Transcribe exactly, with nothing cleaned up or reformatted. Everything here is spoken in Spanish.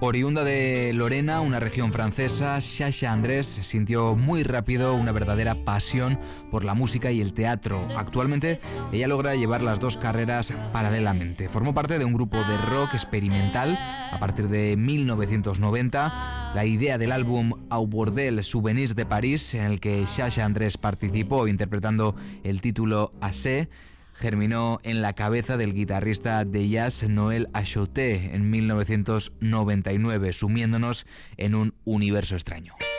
Oriunda de Lorena, una región francesa, Sasha Andrés sintió muy rápido una verdadera pasión por la música y el teatro. Actualmente ella logra llevar las dos carreras paralelamente. Formó parte de un grupo de rock experimental a partir de mil novecientos noventa. La idea del álbum Au Bordel Souvenirs de París, en el que Sasha Andrés participó interpretando el título Assez, germinó en la cabeza del guitarrista de jazz Noël Achoté en mil novecientos noventa y nueve, sumiéndonos en un universo extraño.